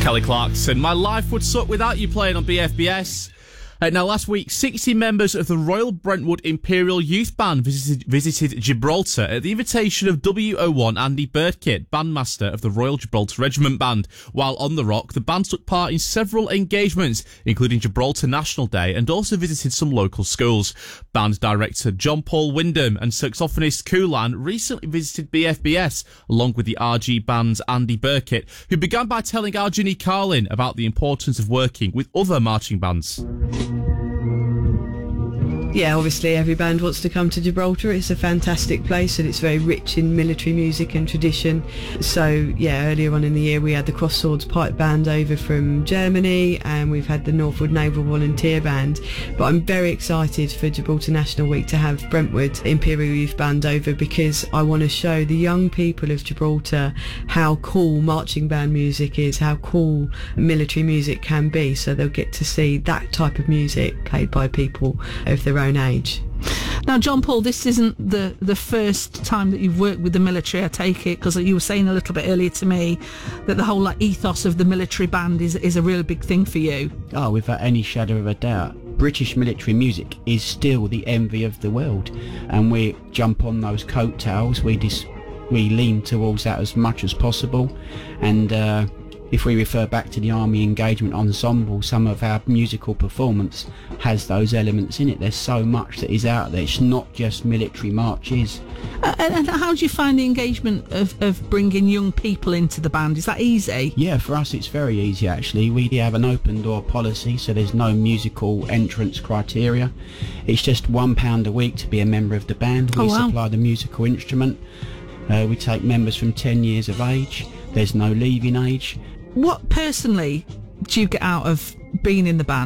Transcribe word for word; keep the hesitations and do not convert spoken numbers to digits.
Kelly Clarkson, My Life Would Suck Without You, playing on B F B S. Uh, now, last week, sixty members of the Royal Brentwood Imperial Youth Band visited, visited Gibraltar at the invitation of W O one Andy Birdkit, bandmaster of the Royal Gibraltar Regiment Band. While on the Rock, the band took part in several engagements, including Gibraltar National Day, and also visited some local schools. Band director John Paul Wyndham and saxophonist Kulan recently visited B F B S, along with the R G Band's Andy Birdkit, who began by telling Arjuni Carlin about the importance of working with other marching bands. Yeah, obviously every band wants to come to Gibraltar. It's a fantastic place and it's very rich in military music and tradition. So yeah, earlier on in the year we had the Cross Swords Pipe Band over from Germany, and we've had the Northwood Naval Volunteer Band. But I'm very excited for Gibraltar National Week to have Brentwood Imperial Youth Band over, because I want to show the young people of Gibraltar how cool marching band music is, how cool military music can be, so they'll get to see that type of music played by people of their own age. Now, John Paul, this isn't the, the first time that you've worked with the military, I take it, because you were saying a little bit earlier to me that the whole like ethos of the military band is, is a real big thing for you. Oh, without any shadow of a doubt. British military music is still the envy of the world, and we jump on those coattails. We dis- we lean towards that as much as possible, and uh, if we refer back to the Army Engagement Ensemble, some of our musical performance has those elements in it. There's so much that is out there. It's not just military marches. Uh, and, and how do you find the engagement of, of bringing young people into the band? Is that easy? Yeah, for us it's very easy actually. We have an open door policy, so there's no musical entrance criteria. It's just one pound a week to be a member of the band. We oh, wow. supply the musical instrument. Uh, we take members from ten years of age. There's no leaving age. What personally do you get out of being in the band?